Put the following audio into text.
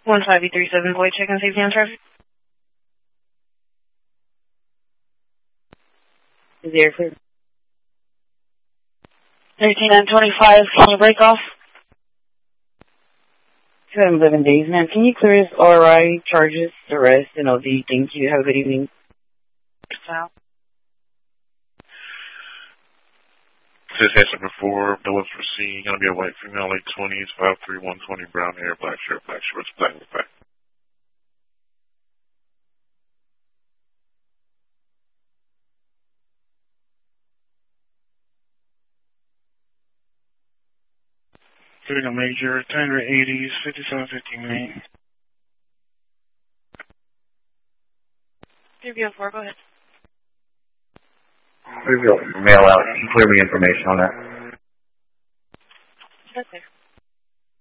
1537 Boyd, check and safety on traffic. Is the air clear? 13925, can you break off? 211 days, ma'am. Can you clear his RI charges, arrest, and OD? Thank you. Have a good evening. Wow. This has number 4, Bill for C, gonna be a white female, late 20s, 5'3", 120, brown hair, black shirt, black shorts, black back. Giving a major, 1080s, 5759. 304, go ahead. Mail out. Clear me information on that. That's there.